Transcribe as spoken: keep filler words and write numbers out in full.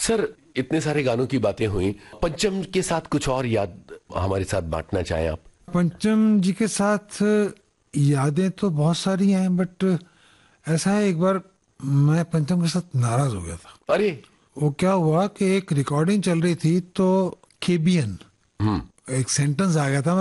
Sir, इतने सारे गानों की बातें हुई, पंचम के साथ कुछ और याद हमारे साथ बांटना चाहें आप? पंचम जी के साथ यादें तो बहुत सारी हैं, बट ऐसा है, एक बार मैं पंचम के साथ नाराज हो गया था। अरे। वो क्या हुआ कि एक रिकॉर्डिंग चल रही थी तो केबीएन हम्म। एक सेंटेंस आ गया था,